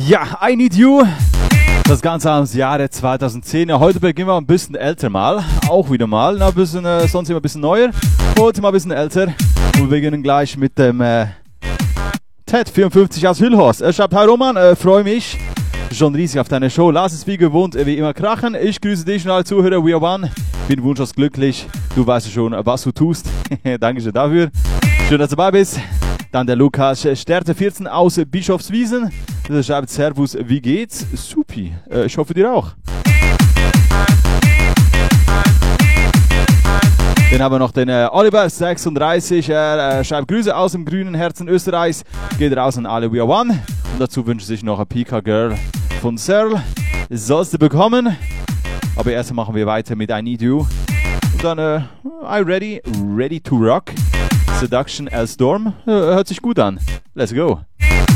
Ja, I Need You. Das Ganze aus dem Jahre 2010. Ja, heute beginnen wir ein bisschen älter mal. Auch wieder mal. Na, ein bisschen, sonst immer ein bisschen neuer. Heute mal ein bisschen älter. Und wir beginnen gleich mit dem Ted54 aus Hüllhorst. Er schreibt: Hi Roman, freue mich schon riesig auf deine Show. Lass es wie gewohnt, wie immer krachen. Ich grüße dich und alle Zuhörer. We are one. Bin wunschlos glücklich. Du weißt schon, was du tust. Dankeschön dafür. Schön, dass du dabei bist. Dann der Lukas Sterte14 aus Bischofswiesen. Der schreibt: Servus, wie geht's? Supi. Ich hoffe dir auch. Dann haben wir noch den Oliver36. Er schreibt: Grüße aus dem grünen Herzen Österreichs. Geht raus an alle We are one. Und dazu wünscht sich noch ein Pika Girl von Searle. Sollst du bekommen. Aber erst machen wir weiter mit I Need You. Und dann I Ready to Rock. Seduction as Storm. Hört sich gut an. Let's go.